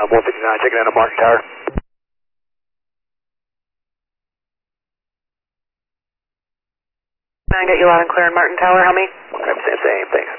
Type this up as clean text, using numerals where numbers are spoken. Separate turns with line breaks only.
159, checking in on Martin Tower.
I got you loud and clear on Martin Tower. How many?
Okay, same, thanks.